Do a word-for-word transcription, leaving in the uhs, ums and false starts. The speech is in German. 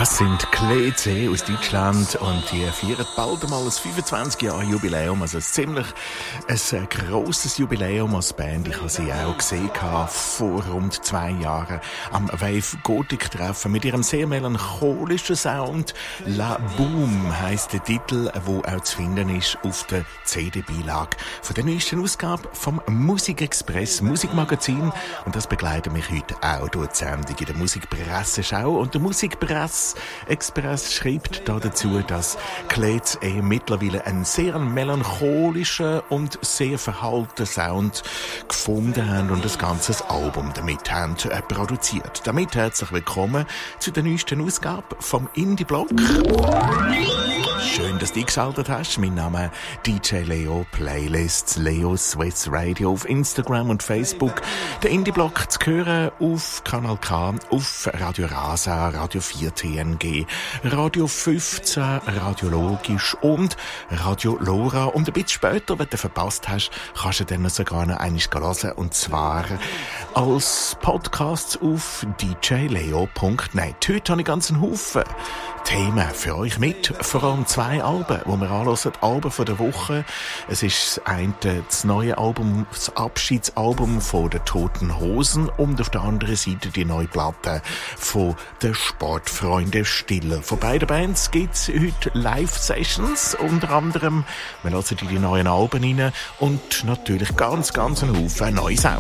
Das sind Kleze aus Deutschland und die feiern bald einmal ein fünfundzwanzig Jahre Jubiläum, also ein ziemlich ein grosses Jubiläum als Band. Ich habe sie auch gesehen vor rund zwei Jahren am Wave Gothic Treffen mit ihrem sehr melancholischen Sound. La Boom heisst der Titel, wo auch zu finden ist auf der C D-Beilage von der neuesten Ausgabe vom Musikexpress Musikmagazin, und das begleitet mich heute auch durch die Sendung in der Musikpresseschau. Und der Musikpresse Express schreibt da dazu, dass Kleze eh mittlerweile einen sehr melancholischen und sehr verhaltenen Sound gefunden haben und das ganze Album damit haben äh, produziert. Damit herzlich willkommen zu der neuesten Ausgabe vom Indie-Blog. Schön, dass du eingeschaltet hast. Mein Name D J Leo, Playlists Leo Swiss Radio auf Instagram und Facebook. Der Indie-Blog zu hören auf Kanal K, auf Radio Rasa, Radio vier T N G, Radio fünfzehn, Radio Logisch und Radio Lora. Und ein bisschen später, wenn du verpasst hast, kannst du dann sogar noch einmal hören, und zwar als Podcast auf d j leo punkt net. Heute habe ich ganz einen Haufen Themen für euch mit, vor allem zwei Alben, die wir anhören, Alben von der Woche. Es ist ein, das neue Album, das Abschiedsalbum von den Toten Hosen, und auf der anderen Seite die neue Platte von den Sportfreunden Stiller. Von beiden Bands gibt es heute Live-Sessions, unter anderem. Wir hören in die neuen Alben rein und natürlich ganz, ganz einen Haufen neue Sound.